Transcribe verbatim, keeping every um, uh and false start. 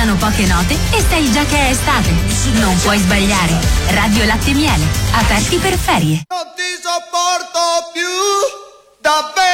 Mancano poche note e sai già che è estate. Non puoi sbagliare. Radio Latte Miele, aperti per ferie. Non ti sopporto più, davvero.